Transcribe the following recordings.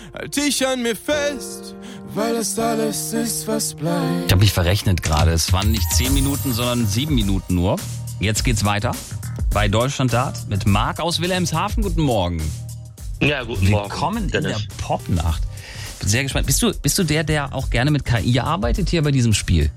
halt ich an mir fest, weil das alles ist, was bleibt. Ich habe mich verrechnet gerade. Es waren nicht 10 Minuten, sondern 7 Minuten nur. Jetzt geht's weiter bei Deutschland Dart mit Marc aus Wilhelmshaven. Guten Morgen. Ja, guten Morgen. Willkommen in der Popnacht. Bin sehr gespannt. Bist du der auch gerne mit KI arbeitet hier bei diesem Spiel?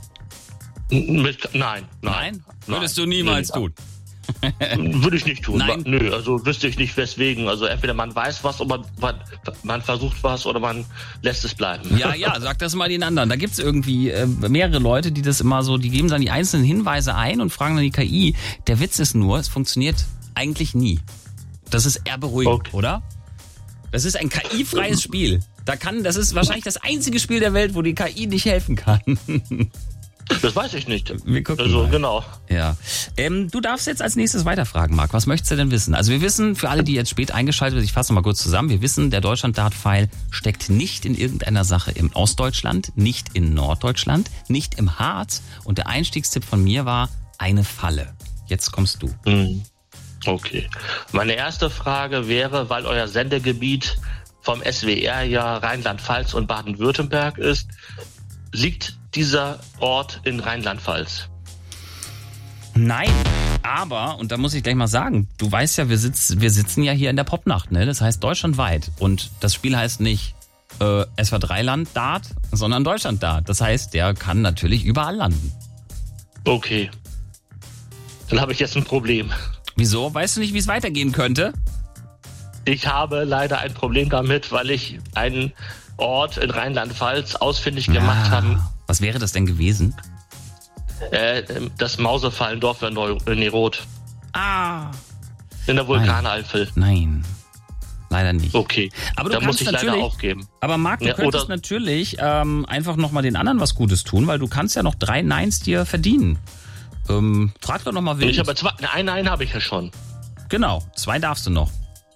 Nein. Würdest du niemals tun? Würde ich nicht tun. Nein. Nö, also wüsste ich nicht weswegen. Also entweder man weiß was oder man versucht was oder man lässt es bleiben. Ja, sag das mal den anderen. Da gibt's irgendwie mehrere Leute, die das immer so, die geben dann die einzelnen Hinweise ein und fragen dann die KI. Der Witz ist nur, es funktioniert eigentlich nie. Das ist eher beruhigend, oder? Das ist ein KI-freies Spiel. Das ist wahrscheinlich das einzige Spiel der Welt, wo die KI nicht helfen kann. Das weiß ich nicht. Wir gucken also mal. Genau. Ja. Du darfst jetzt als nächstes weiterfragen, Marc. Was möchtest du denn wissen? Also wir wissen, für alle, die jetzt spät eingeschaltet sind, ich fasse noch mal kurz zusammen, wir wissen, der Deutschland-Dart-Pfeil steckt nicht in irgendeiner Sache im Ostdeutschland, nicht in Norddeutschland, nicht im Harz. Und der Einstiegstipp von mir war eine Falle. Jetzt kommst du. Okay. Meine erste Frage wäre, weil euer Sendegebiet vom SWR ja Rheinland-Pfalz und Baden-Württemberg ist, liegt dieser Ort in Rheinland-Pfalz? Nein, aber, und da muss ich gleich mal sagen, du weißt ja, wir sitzen ja hier in der Popnacht, ne? Das heißt deutschlandweit. Und das Spiel heißt nicht SWR3 Dart, sondern Deutschland Dart. Das heißt, der kann natürlich überall landen. Okay. Dann habe ich jetzt ein Problem. Wieso? Weißt du nicht, wie es weitergehen könnte? Ich habe leider ein Problem damit, weil ich einen Ort in Rheinland-Pfalz ausfindig gemacht habe. Was wäre das denn gewesen? Das Mausefallendorf in Neroth. In der Vulkaneifel. Nein, leider nicht. Okay, aber du da muss ich natürlich, leider aufgeben. Aber Marc, du könntest natürlich einfach nochmal den anderen was Gutes tun, weil du kannst ja noch 3 Neins dir verdienen. Frag doch nochmal wen. Ein Nein habe ich ja schon. Genau, 2 darfst du noch.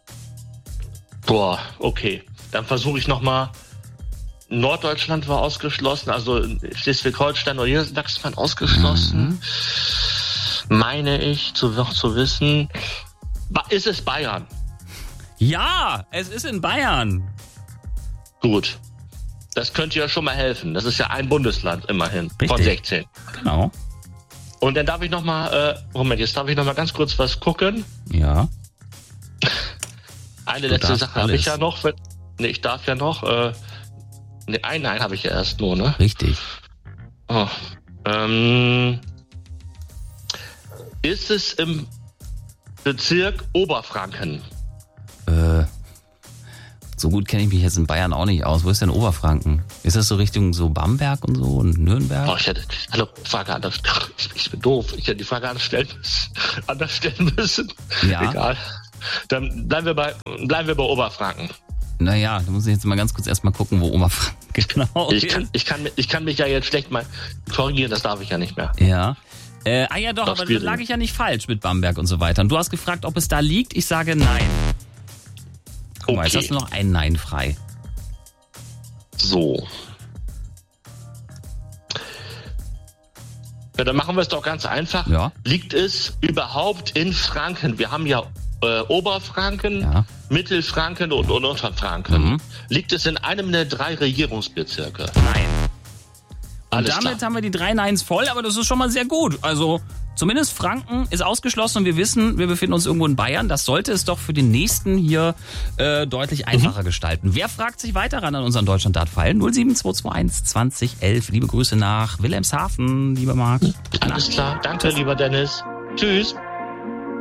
Boah, okay. Dann versuche ich nochmal. Norddeutschland war ausgeschlossen, also Schleswig-Holstein oder Niedersachsen ausgeschlossen. Meine ich zu wissen. Ist es Bayern? Ja, es ist in Bayern. Gut. Das könnte ja schon mal helfen. Das ist ja ein Bundesland immerhin. Richtig. Von 16. Genau. Und dann darf ich nochmal, jetzt darf ich nochmal ganz kurz was gucken. Ja. Eine letzte Sache habe ich ja noch. Ich darf ja noch, ein Nein habe ich ja erst nur, ne? Richtig. Ist es im Bezirk Oberfranken? So gut kenne ich mich jetzt in Bayern auch nicht aus. Wo ist denn Oberfranken? Ist das so Richtung so Bamberg und so und Nürnberg? Ich hätte die Frage anders. Ich bin doof. Ich hätte die Frage anders stellen müssen. Ja. Egal. Dann bleiben wir bei Oberfranken. Naja, da muss ich jetzt mal ganz kurz erstmal gucken, wo Oberfranken genau ist. Ich kann mich ja jetzt schlecht mal korrigieren, das darf ich ja nicht mehr. Ja. Ja doch, aber da lag ich ja nicht falsch mit Bamberg und so weiter. Und du hast gefragt, ob es da liegt. Ich sage nein. Guck mal, jetzt hast du noch ein Nein frei. So. Ja, dann machen wir es doch ganz einfach. Ja. Liegt es überhaupt in Franken? Wir haben ja Oberfranken, Mittelfranken und Unterfranken. Liegt es in einem der 3 Regierungsbezirke? Nein. Und Alles damit klar. haben wir die 3 Neins voll, aber das ist schon mal sehr gut. Also zumindest Franken ist ausgeschlossen und wir wissen, wir befinden uns irgendwo in Bayern. Das sollte es doch für den nächsten hier deutlich einfacher gestalten. Wer fragt sich weiter ran an unseren Deutschland-Dart-Pfeil? 07221 2011. Liebe Grüße nach Wilhelmshaven, lieber Marc. Alles klar. Danke, lieber Dennis. Tschüss.